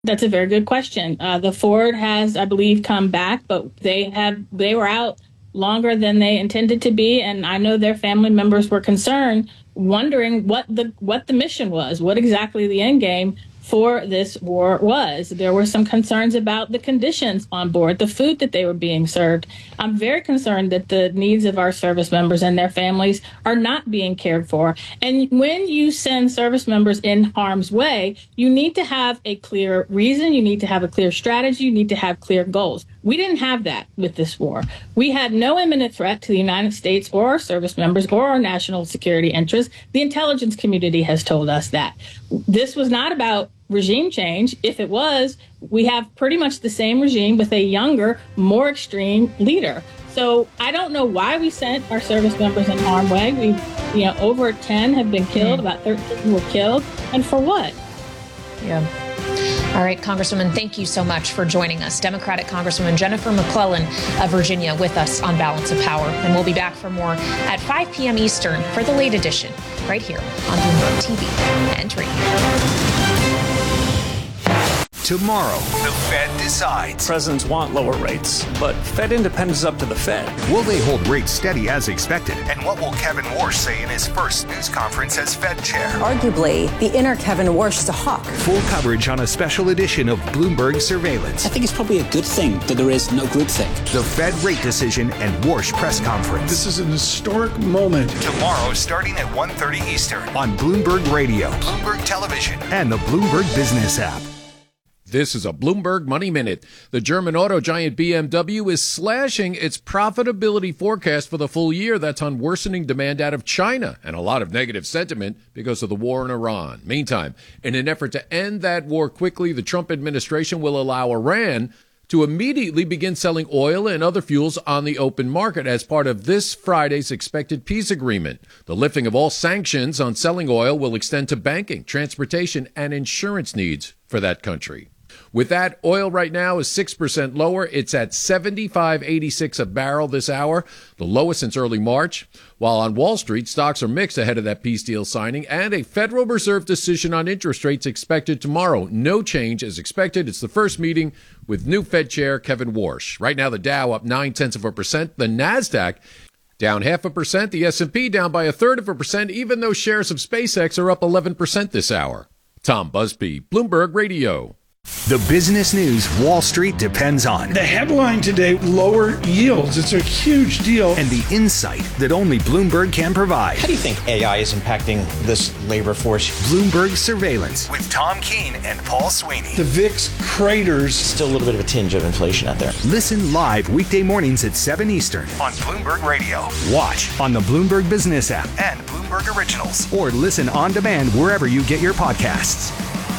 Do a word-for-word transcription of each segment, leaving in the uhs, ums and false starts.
That's a very good question. Uh, the Ford has, I believe, come back, but they have they were out longer than they intended to be, and I know their family members were concerned, wondering what the what the mission was, what exactly the end game for this war was. There were some concerns about the conditions on board, the food that they were being served. I'm very concerned that the needs of our service members and their families are not being cared for. And when you send service members in harm's way, you need to have a clear reason, you need to have a clear strategy, you need to have clear goals. We didn't have that with this war. We had no imminent threat to the United States or our service members or our national security interests. The intelligence community has told us that. This was not about regime change. If it was, we have pretty much the same regime with a younger, more extreme leader. So I don't know why we sent our service members in harm's way. We, you know, over ten have been killed, about thirteen were killed, and for what? Yeah. All right, Congresswoman, thank you so much for joining us. Democratic Congresswoman Jennifer McClellan of Virginia with us on Balance of Power. And we'll be back for more at five p.m. Eastern for the late edition right here on Bloomberg T V and radio. Tomorrow, the Fed decides. Presidents want lower rates, but Fed independence is up to the Fed. Will they hold rates steady as expected? And what will Kevin Warsh say in his first news conference as Fed chair? Arguably, the inner Kevin Warsh is a hawk. Full coverage on a special edition of Bloomberg Surveillance. I think it's probably a good thing that there is no groupthink. The Fed rate decision and Warsh press conference. This is an historic moment. Tomorrow, starting at one thirty Eastern on Bloomberg Radio, Bloomberg Television, and the Bloomberg Business app. This is a Bloomberg Money Minute. The German auto giant B M W is slashing its profitability forecast for the full year. That's on worsening demand out of China and a lot of negative sentiment because of the war in Iran. Meantime, in an effort to end that war quickly, the Trump administration will allow Iran to immediately begin selling oil and other fuels on the open market as part of this Friday's expected peace agreement. The lifting of all sanctions on selling oil will extend to banking, transportation, and insurance needs for that country. With that, oil right now is six percent lower. It's at seventy-five eighty-six a barrel this hour, the lowest since early March. While on Wall Street, stocks are mixed ahead of that peace deal signing and a Federal Reserve decision on interest rates expected tomorrow. No change as expected. It's the first meeting with new Fed Chair Kevin Warsh. Right now, the Dow up nine tenths of a percent. The NASDAQ down half a percent. The S and P down by a third of a percent, even though shares of SpaceX are up eleven percent this hour. Tom Busby, Bloomberg Radio. The business news Wall Street depends on. The headline today, lower yields. It's a huge deal. And the insight that only Bloomberg can provide. How do you think A I is impacting this labor force? Bloomberg Surveillance with Tom Keene and Paul Sweeney. The V I X craters. Still a little bit of a tinge of inflation out there. Listen live weekday mornings at seven Eastern on Bloomberg Radio. Watch on the Bloomberg Business app and Bloomberg Originals. Or listen on demand wherever you get your podcasts.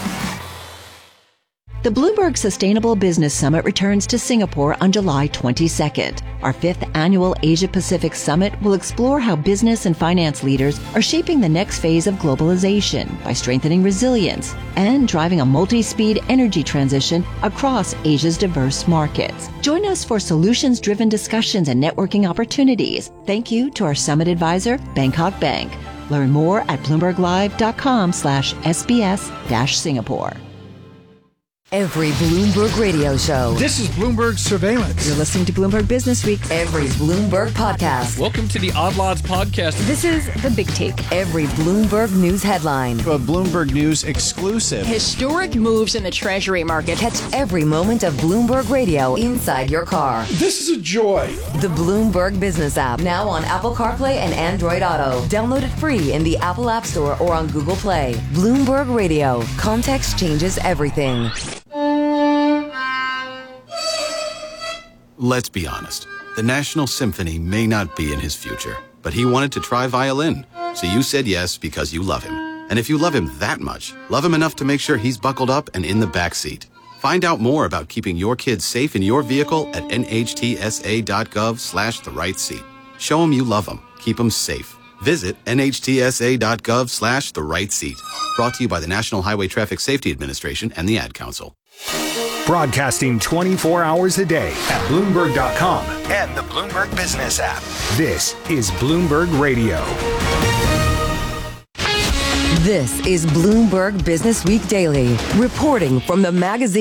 The Bloomberg Sustainable Business Summit returns to Singapore on July twenty-second. Our fifth annual Asia-Pacific Summit will explore how business and finance leaders are shaping the next phase of globalization by strengthening resilience and driving a multi-speed energy transition across Asia's diverse markets. Join us for solutions-driven discussions and networking opportunities. Thank you to our summit advisor, Bangkok Bank. Learn more at bloomberglive.com slash SBS dash Singapore. Every Bloomberg radio show. This is Bloomberg Surveillance. You're listening to Bloomberg Business Week. Every Bloomberg podcast. Welcome to the Odd Lots podcast. This is The Big Take. Every Bloomberg News headline. A Bloomberg News exclusive. Historic moves in the Treasury market. Catch every moment of Bloomberg radio inside your car. This is a joy. The Bloomberg Business app. Now on Apple CarPlay and Android Auto. Download it free in the Apple App Store or on Google Play. Bloomberg Radio. Context changes everything. Let's be honest. The National Symphony may not be in his future, but he wanted to try violin. So you said yes because you love him. And if you love him that much, love him enough to make sure he's buckled up and in the back seat. Find out more about keeping your kids safe in your vehicle at nhtsa.gov slash the right seat. Show him you love him. Keep him safe. Visit nhtsa.gov slash the right seat. Brought to you by the National Highway Traffic Safety Administration and the Ad Council. Broadcasting twenty-four hours a day at Bloomberg dot com and the Bloomberg Business app. This is Bloomberg Radio. This is Bloomberg Business Week Daily, reporting from the magazine.